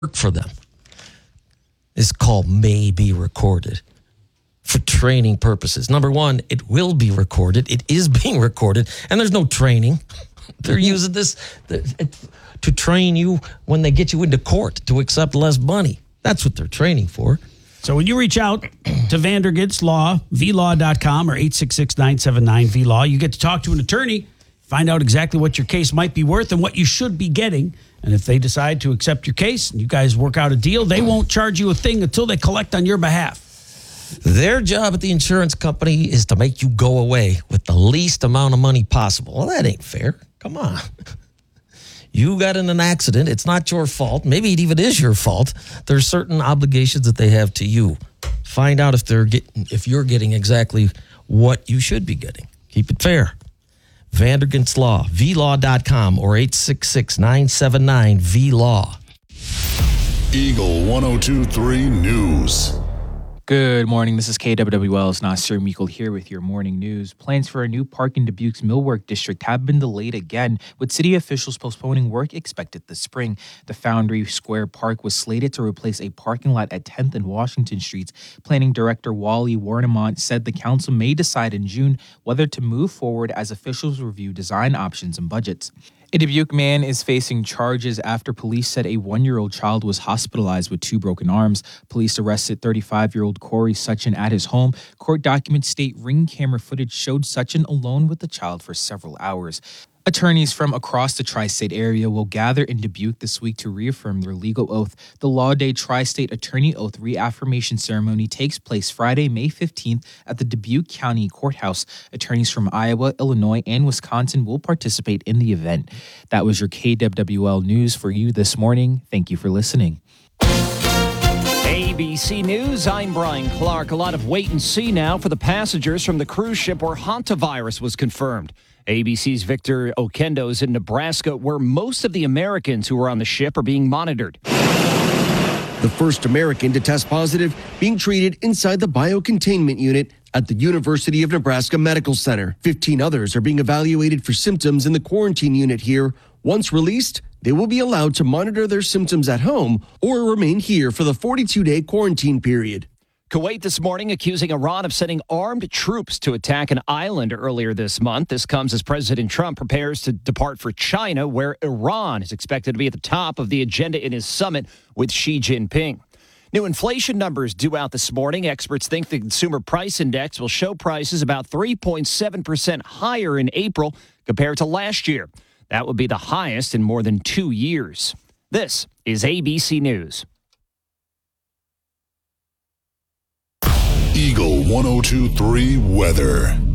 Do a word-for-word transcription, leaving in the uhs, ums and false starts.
work for them is called may be recorded for training purposes. Number one, it will be recorded. It is being recorded, and there's no training. They're using this to train you when they get you into court to accept less money. That's what they're training for. So when you reach out to Vandergits Law, v law dot com or eight six six, nine seven nine, V L A W, you get to talk to an attorney, find out exactly what your case might be worth and what you should be getting. And if they decide to accept your case and you guys work out a deal, they won't charge you a thing until they collect on your behalf. Their job at the insurance company is to make you go away with the least amount of money possible. Well, that ain't fair. Come on. You got in an accident. It's not your fault. Maybe it even is your fault. There's certain obligations that they have to you. Find out if they're getting, if you're getting exactly what you should be getting. Keep it fair. Vandergits Law, v law dot com or eight six six, nine seven nine, V L A W. Eagle one oh two three News. Good morning. This is K W W L's Nasir Meikle here with your morning news. Plans for a new park in Dubuque's Millwork District have been delayed again, with city officials postponing work expected this spring. The Foundry Square Park was slated to replace a parking lot at tenth and Washington Streets. Planning Director Wally Warnemont said the council may decide in June whether to move forward as officials review design options and budgets. A Dubuque man is facing charges after police said a one-year-old child was hospitalized with two broken arms. Police arrested thirty-five-year-old Corey Sutchin at his home. Court documents state ring camera footage showed Sutchin alone with the child for several hours. Attorneys from across the tri-state area will gather in Dubuque this week to reaffirm their legal oath. The Law Day Tri-State Attorney Oath Reaffirmation Ceremony takes place Friday, May fifteenth at the Dubuque County Courthouse. Attorneys from Iowa, Illinois, and Wisconsin will participate in the event. That was your K W W L News for you this morning. Thank you for listening. A B C News, I'm Brian Clark. A lot of wait and see now for the passengers from the cruise ship where hantavirus was confirmed. A B C's Victor Okendo is in Nebraska, where most of the Americans who were on the ship are being monitored. The first American to test positive being treated inside the biocontainment unit at the University of Nebraska Medical Center. fifteen others are being evaluated for symptoms in the quarantine unit here. Once released, they will be allowed to monitor their symptoms at home or remain here for the forty-two day quarantine period. Kuwait this morning accusing Iran of sending armed troops to attack an island earlier this month. This comes as President Trump prepares to depart for China, where Iran is expected to be at the top of the agenda in his summit with Xi Jinping. New inflation numbers due out this morning. Experts think the Consumer Price Index will show prices about three point seven percent higher in April compared to last year. That would be the highest in more than two years. This is A B C News. Eagle one oh two three weather.